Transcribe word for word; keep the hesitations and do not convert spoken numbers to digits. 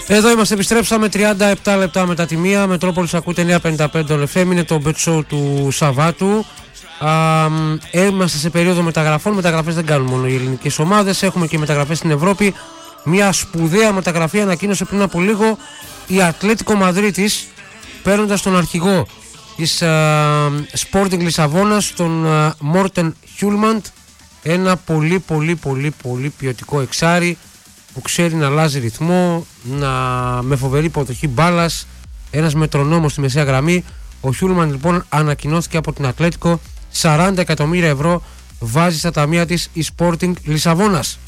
Εδώ είμαστε, επιστρέψαμε τριάντα επτά λεπτά μετά τη μία. Μετρόπολης ακούτε εννιακόσια πενήντα πέντε ο εφ εμ, είναι το Bet Show του Σαββάτου. Α, είμαστε σε περίοδο μεταγραφών. Μεταγραφές δεν κάνουν μόνο οι ελληνικές ομάδες, έχουμε και μεταγραφές στην Ευρώπη. Μια σπουδαία μεταγραφή ανακοίνωσε πριν από λίγο η Ατλέτικο Μαδρίτης, παίρνοντας τον αρχηγό της uh, Sporting Λισαβόνας, τον Μόρτεν uh, Χιούλμαντ, ένα πολύ πολύ πολύ πολύ ποιοτικό εξάρι που ξέρει να αλλάζει ρυθμό, να, με φοβερή υποδοχή μπάλας, ένας μετρονόμος στη μεσαία γραμμή. Ο Χιούλμαντ λοιπόν ανακοινώθηκε από την Ατλέτικο, σαράντα εκατομμύρια ευρώ βάζει στα ταμεία της η Sporting Λισαβόνας.